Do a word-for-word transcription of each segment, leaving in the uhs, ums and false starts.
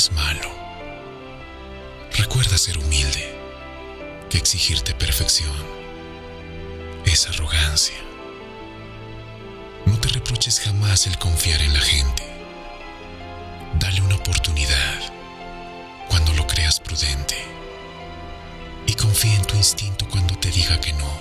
es malo. Recuerda ser humilde, que exigirte perfección es arrogancia. No te reproches jamás el confiar en la gente. Dale una oportunidad cuando lo creas prudente y confía en tu instinto cuando te diga que no.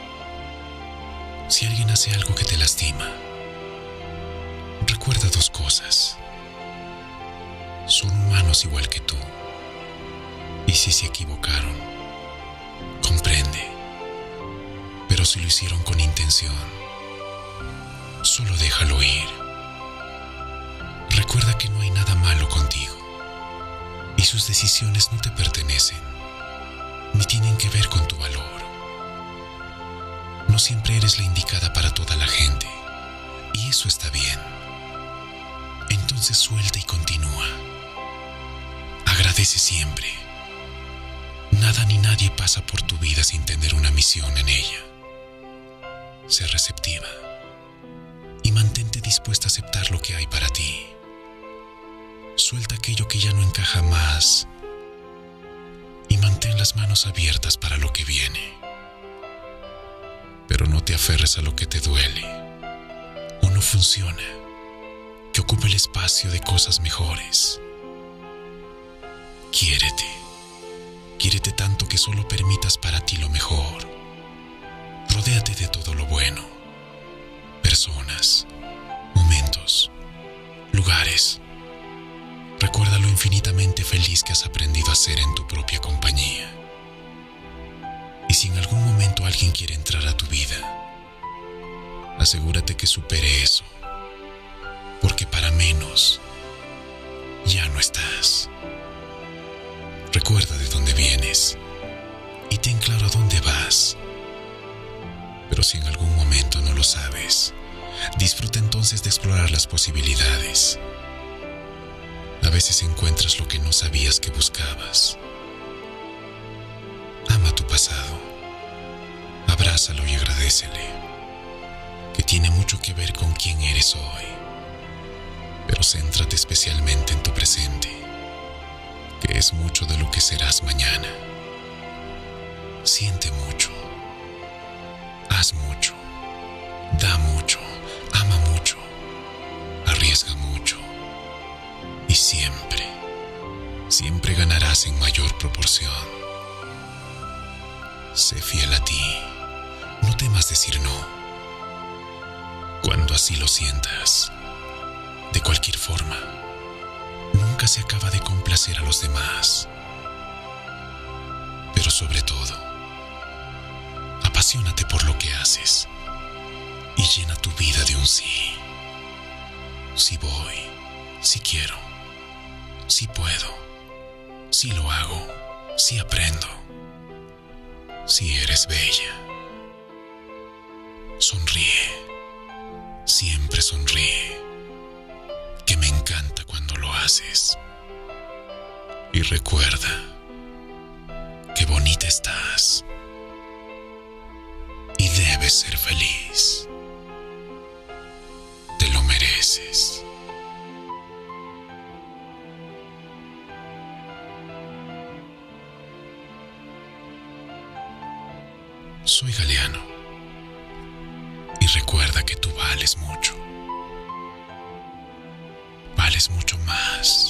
Si alguien hace algo que te lastima, recuerda dos cosas. Son humanos igual que tú, y si se equivocaron, comprende. Pero si lo hicieron con intención, solo déjalo ir. Recuerda que no hay nada malo contigo, y sus decisiones no te pertenecen, ni tienen que ver con tu valor. No siempre eres la indicada para toda la gente, y eso está bien. Entonces suelta y continúa. Agradece siempre. Nada ni nadie pasa por tu vida sin tener una misión en ella. Sé receptiva y mantente dispuesta a aceptar lo que hay para ti. Suelta aquello que ya no encaja más y mantén las manos abiertas para lo que viene. Pero no te aferres a lo que te duele o no funciona, que ocupe el espacio de cosas mejores. Quiérete, quiérete tanto que solo permitas para ti lo mejor. Rodéate de todo lo bueno, personas, momentos, lugares. Recuerda lo infinitamente feliz que has aprendido a ser en tu propia compañía. Y si en algún momento alguien quiere entrar a tu vida, asegúrate que supere eso, porque para menos ya no estás. Recuerda de dónde vienes y ten claro a dónde vas. Pero si en algún momento no lo sabes, disfruta entonces de explorar las posibilidades. A veces encuentras lo que no sabías que buscabas. Ama tu pasado, abrázalo y agradécele, que tiene mucho que ver con quién eres hoy. Pero céntrate especialmente en tu presente, que es mucho de lo que serás mañana. Siente mucho, haz mucho, da mucho, ama mucho, arriesga mucho y siempre, siempre ganarás en mayor proporción. Sé fiel a ti, no temas decir no. Cuando así lo sientas, de cualquier forma, nunca se acaba de complacer a los demás. Pero sobre todo, apasionate por lo que haces y llena tu vida de un sí. Sí voy, sí quiero, sí puedo, sí lo hago, sí aprendo, sí eres bella. Sonríe, siempre sonríe, que me encanta cuando lo haces. Y recuerda que bonita estás y debes ser feliz. Te lo mereces. Soy Galeano y recuerda que tú vales mucho. Vales mucho más